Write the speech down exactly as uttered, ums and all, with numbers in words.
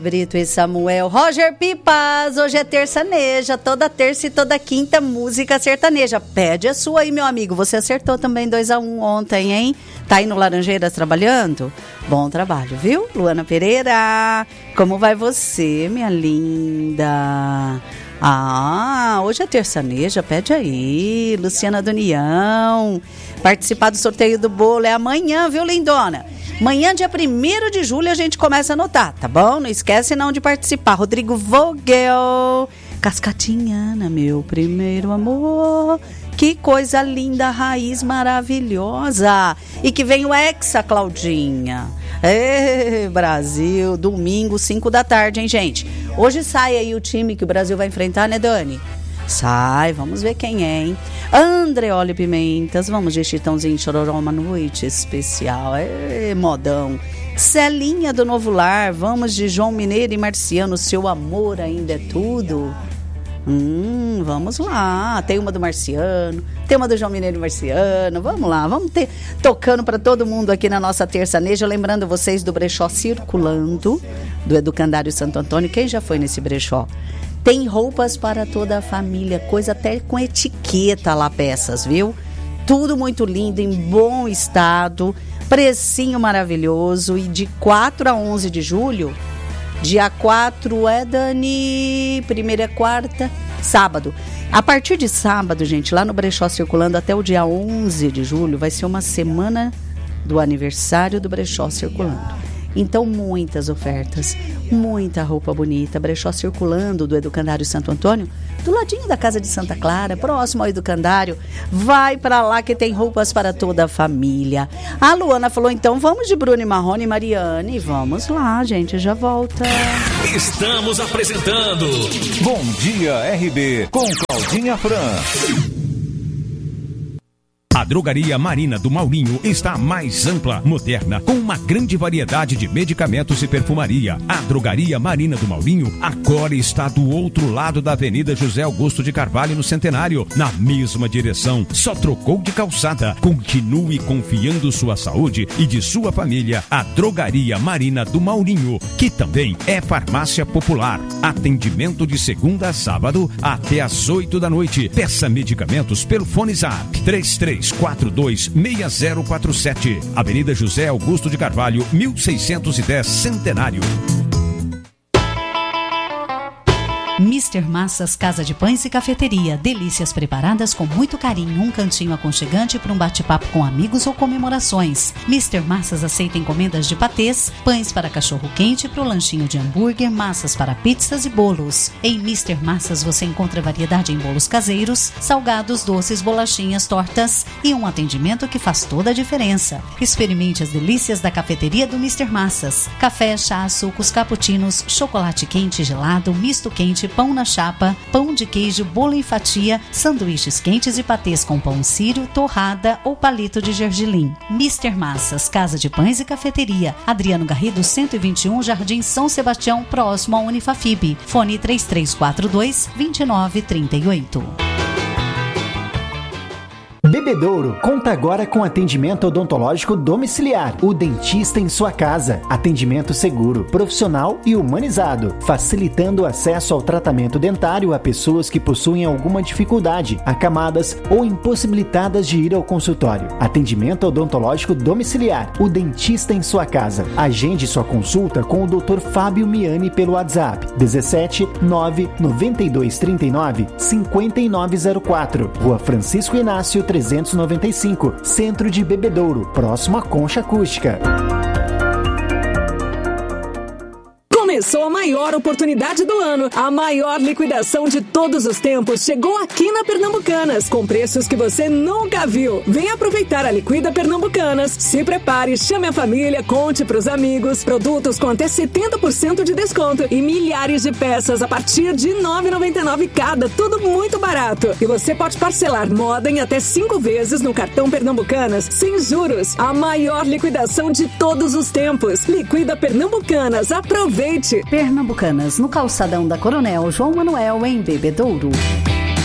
Brito e Samuel. Roger Pipas, hoje é terçaneja, toda terça e toda quinta música sertaneja. Pede a sua aí, meu amigo. Você acertou também dois a um ontem, hein? Tá aí no Laranjeiras trabalhando? Bom trabalho, viu? Luana Pereira, como vai você, minha linda? Ah, hoje é terçaneja, pede aí. Luciana do União. Participar do sorteio do bolo é amanhã, viu, lindona? Amanhã, dia primeiro de julho, a gente começa a anotar, tá bom? Não esquece não de participar. Rodrigo Vogel, Cascatinhana, meu primeiro amor. Que coisa linda, raiz maravilhosa. E que vem o Hexa, Claudinha. Ê, Brasil, domingo, cinco da tarde, hein, gente? Hoje sai aí o time que o Brasil vai enfrentar, né, Dani? Sai, vamos ver quem é, hein? Andreoli Pimentas, vamos de Chitãozinho Chororó, uma noite especial. É, modão. Celinha do Novo Lar, vamos de João Mineiro e Marciano, seu amor ainda é tudo. Hum, vamos lá. Tem uma do Marciano, tem uma do João Mineiro e Marciano. Vamos lá, vamos ter tocando para todo mundo aqui na nossa terçaneja. Lembrando vocês do brechó Circulando, do Educandário Santo Antônio. Quem já foi nesse brechó? Tem roupas para toda a família, coisa até com etiqueta lá, peças, viu? Tudo muito lindo, em bom estado, precinho maravilhoso. E de quatro a onze de julho, dia quatro é, Dani, primeira é quarta, sábado. A partir de sábado, gente, lá no Brechó Circulando, até o dia onze de julho, vai ser uma semana do aniversário do Brechó Circulando. Então, muitas ofertas, muita roupa bonita. Brechó Circulando, do Educandário Santo Antônio, do ladinho da Casa de Santa Clara, próximo ao Educandário. Vai pra lá que tem roupas para toda a família. A Luana falou, então, vamos de Bruno e Marrone e Mariane. Vamos lá, gente, já volta. Estamos apresentando Bom Dia R B, com Claudinha Fran. A Drogaria Marina do Maurinho está mais ampla, moderna, com uma grande variedade de medicamentos e perfumaria. A Drogaria Marina do Maurinho agora está do outro lado da Avenida José Augusto de Carvalho, no Centenário, na mesma direção. Só trocou de calçada. Continue confiando sua saúde e de sua família à Drogaria Marina do Maurinho, que também é farmácia popular. Atendimento de segunda a sábado até às oito da noite. Peça medicamentos pelo fone Zap três três quatro dois seis zero quatro sete. Avenida José Augusto de Carvalho, mil seiscentos e dez, Centenário. Mister Massas Casa de Pães e Cafeteria. Delícias preparadas com muito carinho. Um cantinho aconchegante para um bate-papo com amigos ou comemorações. Mister Massas aceita encomendas de patês, pães para cachorro-quente, para o lanchinho de hambúrguer, massas para pizzas e bolos. Em Mister Massas você encontra variedade em bolos caseiros, salgados, doces, bolachinhas, tortas e um atendimento que faz toda a diferença. Experimente as delícias da cafeteria do Mister Massas. Café, chá, sucos, cappuccinos, chocolate quente, gelado, misto quente, pão na chapa, pão de queijo, bolo em fatia, sanduíches quentes e patês com pão sírio, torrada ou palito de gergelim. Mister Massas, Casa de Pães e Cafeteria. Adriano Garrido, cento e vinte e um, Jardim São Sebastião, próximo ao Unifafib. Fone três três quatro dois, dois nove três oito. Bebedouro conta agora com atendimento odontológico domiciliar. O dentista em sua casa. Atendimento seguro, profissional e humanizado, facilitando o acesso ao tratamento dentário a pessoas que possuem alguma dificuldade, acamadas ou impossibilitadas de ir ao consultório. Atendimento odontológico domiciliar. O dentista em sua casa. Agende sua consulta com o doutor Fábio Miani pelo WhatsApp dezessete nove noventa e dois trinta e nove cinquenta e nove zero quatro. Rua Francisco Inácio trezentos e noventa e cinco, Centro de Bebedouro, próximo à Concha Acústica. Começou a maior oportunidade do ano. A maior liquidação de todos os tempos chegou aqui na Pernambucanas, com preços que você nunca viu. Venha aproveitar a Liquida Pernambucanas. Se prepare, chame a família, conte pros amigos. Produtos com até setenta por cento de desconto e milhares de peças a partir de nove reais e noventa e nove centavos cada. Tudo muito barato. E você pode parcelar moda em até cinco vezes no cartão Pernambucanas, sem juros. A maior liquidação de todos os tempos. Liquida Pernambucanas. Aproveite! Pernambucanas, no calçadão da Coronel João Manuel, em Bebedouro.